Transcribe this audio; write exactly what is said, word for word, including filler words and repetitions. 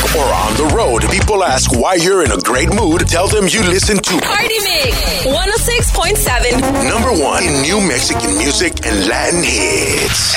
or on the road. People ask why you're in a great mood. Tell them you listen to Party Mix one oh six point seven. Number one in new Mexican music and Latin hits.